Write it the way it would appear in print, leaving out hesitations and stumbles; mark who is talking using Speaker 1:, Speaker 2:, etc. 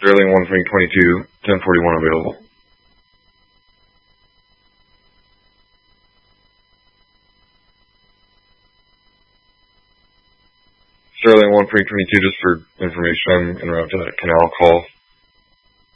Speaker 1: Sterling 1 Frank 22, 1041 available. Sterling 1 Frank 22, just for information, I'm en route to that canal call.